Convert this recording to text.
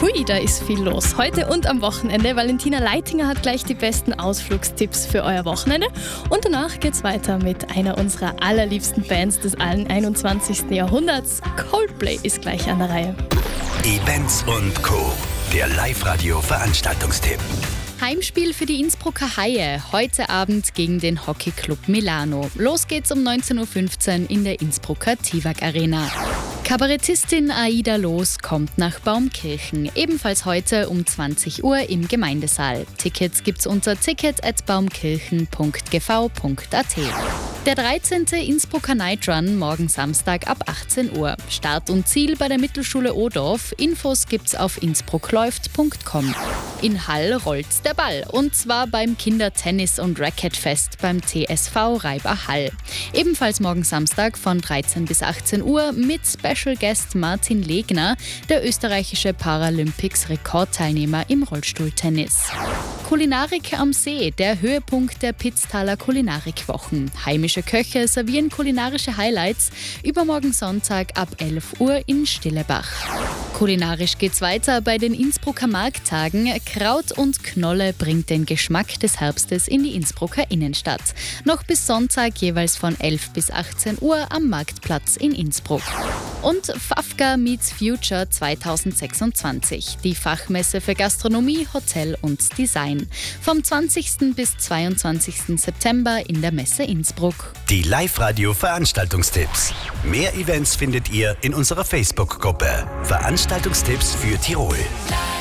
Hui, da ist viel los. Heute und am Wochenende. Valentina Leitinger hat gleich die besten Ausflugstipps für euer Wochenende. Und danach geht's weiter mit einer unserer allerliebsten Bands des 21. Jahrhunderts. Coldplay ist gleich an der Reihe. Events und Co. Der Live-Radio-Veranstaltungstipp. Heimspiel für die Innsbrucker Haie. Heute Abend gegen den Hockeyclub Milano. Los geht's um 19.15 Uhr in der Innsbrucker Tivak Arena. Kabarettistin Aida Loos kommt nach Baumkirchen. Ebenfalls heute um 20 Uhr im Gemeindesaal. Tickets gibt's unter ticket@baumkirchen.gv.at. Der 13. Innsbrucker Night Run morgen Samstag ab 18 Uhr. Start und Ziel bei der Mittelschule Odorf. Infos gibt's auf innsbruckläuft.com. In Hall rollt's der Ball. Und zwar beim Kindertennis- und Racquetfest beim TSV Reiber Hall. Ebenfalls morgen Samstag von 13 bis 18 Uhr mit Special Guest Martin Legner, der österreichische Paralympics-Rekordteilnehmer im Rollstuhltennis. Kulinarik am See, der Höhepunkt der Pitztaler Kulinarikwochen. Heimische Köche servieren kulinarische Highlights. Übermorgen Sonntag ab 11 Uhr in Stillebach. Kulinarisch geht's weiter bei den Innsbrucker Markttagen. Kraut und Knolle bringt den Geschmack des Herbstes in die Innsbrucker Innenstadt. Noch bis Sonntag jeweils von 11 bis 18 Uhr am Marktplatz in Innsbruck. Und FAFGA Meets Future 2026, die Fachmesse für Gastronomie, Hotel und Design. Vom 20. bis 22. September in der Messe Innsbruck. Die Live-Radio-Veranstaltungstipps. Mehr Events findet ihr in unserer Facebook-Gruppe. Veranstaltungstipps für Tirol.